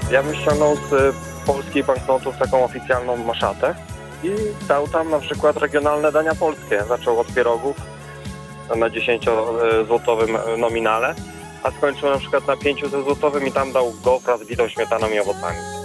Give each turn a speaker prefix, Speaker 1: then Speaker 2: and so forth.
Speaker 1: Ja bym ściągnął z polskich banknotów taką oficjalną maszatę i dał tam na przykład regionalne dania polskie. Zaczął od pierogów na 10-złotowym nominale, a skończył na przykład na 500-złotowym i tam dał gofra z bitą śmietaną i owocami.